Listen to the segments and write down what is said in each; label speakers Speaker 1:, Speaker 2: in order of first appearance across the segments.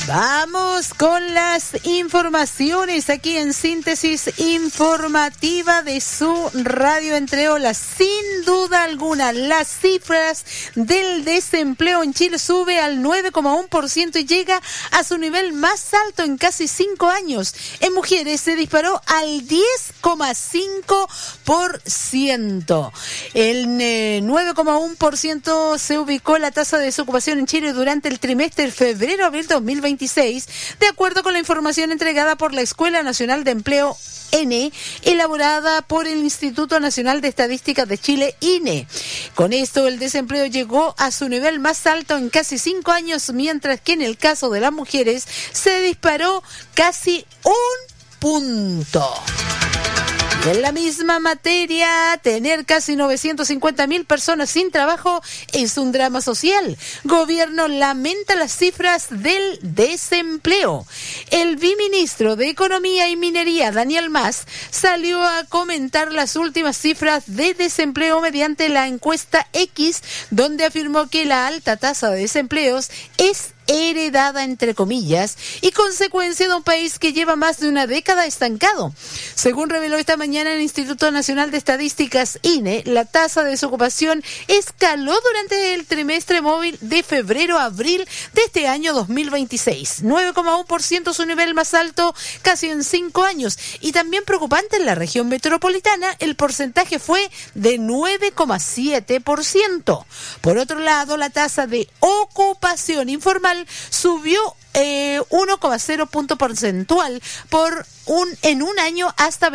Speaker 1: Vamos con las informaciones aquí en Síntesis Informativa de su Radio Entre Olas. Sin duda alguna, las cifras del desempleo en Chile sube al 9,1% y llega a su nivel más alto en casi 5 años. En mujeres se disparó al 10,5%. El 9,1% se ubicó la tasa de desocupación en Chile durante el trimestre febrero-abril 2026, de acuerdo con la información entregada por la Escuela Nacional de Empleo ENE, elaborada por el Instituto Nacional de Estadística de Chile, INE. Con esto, el desempleo llegó a su nivel más alto en casi 5 años, mientras que en el caso de las mujeres se disparó casi 1 punto. En la misma materia, tener casi 950.000 personas sin trabajo es un drama social. Gobierno lamenta las cifras del desempleo. El viceministro de Economía y Minería, Daniel Mas, salió a comentar las últimas cifras de desempleo mediante la encuesta X, donde afirmó que la alta tasa de desempleos es heredada, entre comillas, y consecuencia de un país que lleva más de una década estancado. Según reveló esta mañana el Instituto Nacional de Estadísticas, INE, la tasa de desocupación escaló durante el trimestre móvil de febrero a abril de este año 2026. 9,1%, su nivel más alto casi en 5 años. Y también preocupante, en la región metropolitana, el porcentaje fue de 9,7%. Por otro lado, la tasa de ocupación informal subió 1,0 punto porcentual en un año hasta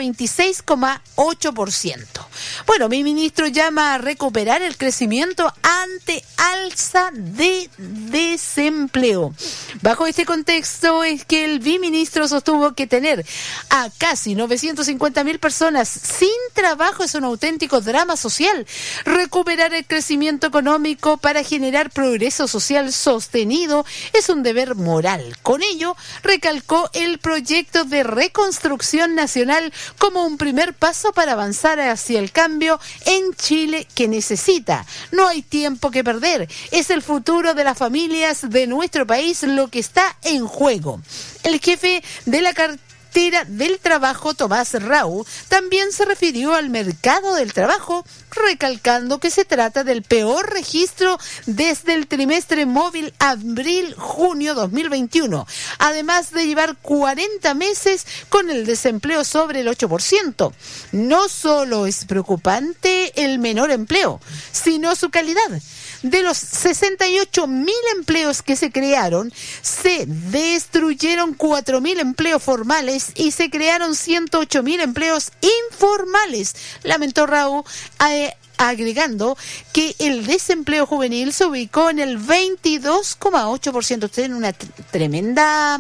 Speaker 1: 26,8%. Bueno, mi ministro llama a recuperar el crecimiento ante alza de desempleo. Bajo este contexto es que el viceministro sostuvo que tener a casi 950.000 personas sin trabajo es un auténtico drama social. Recuperar el crecimiento económico para generar progreso social sostenido es un deber moral. Con ello, recalcó el proyecto de reconstrucción nacional como un primer paso para avanzar hacia el cambio en Chile que necesita. No hay tiempo que perder. Es el futuro de las familias de nuestro país lo que está en juego. El jefe de la cartera del trabajo, Tomás Rau, también se refirió al mercado del trabajo, recalcando que se trata del peor registro desde el trimestre móvil abril-junio 2021, además de llevar 40 meses con el desempleo sobre el 8%. No solo es preocupante el menor empleo, sino su calidad. De los 68.000 empleos que se crearon, se destruyeron 4.000 empleos formales y se crearon 108.000 empleos informales, lamentó Raúl, agregando que el desempleo juvenil se ubicó en el 22,8%. Tienen una tremenda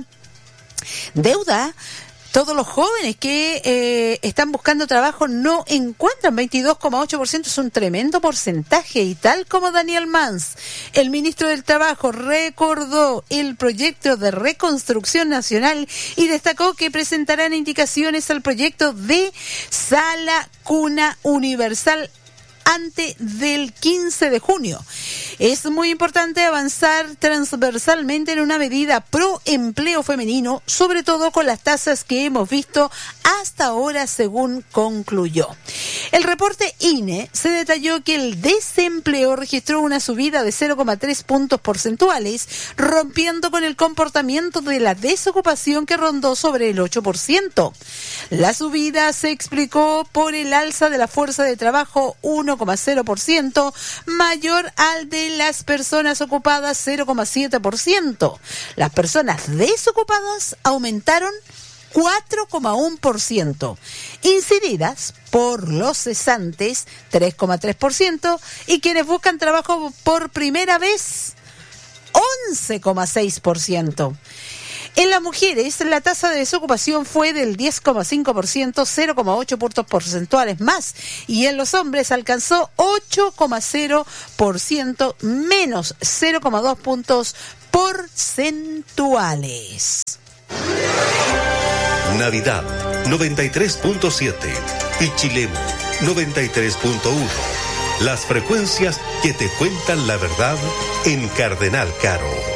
Speaker 1: deuda. Todos los jóvenes que están buscando trabajo no encuentran. 22,8% es un tremendo porcentaje. Y tal como Daniel Mans, el ministro del Trabajo, recordó el proyecto de reconstrucción nacional y destacó que presentarán indicaciones al proyecto de sala cuna universal antes del 15 de junio. Es muy importante avanzar transversalmente en una medida pro empleo femenino, sobre todo con las tasas que hemos visto hasta ahora, según concluyó. El reporte INE se detalló que el desempleo registró una subida de 0,3 puntos porcentuales, rompiendo con el comportamiento de la desocupación que rondó sobre el 8%. La subida se explicó por el alza de la fuerza de trabajo 1,0%, mayor al de las personas ocupadas 0,7%. Las personas desocupadas aumentaron 4,1%, incididas por los cesantes 3,3% y quienes buscan trabajo por primera vez 11,6%. En las mujeres, la tasa de desocupación fue del 10,5%, 0,8 puntos porcentuales más, y en los hombres alcanzó 8,0%, menos 0,2 puntos porcentuales.
Speaker 2: Navidad 93.7 y Chilemo 93.1. Las frecuencias que te cuentan la verdad en Cardenal Caro.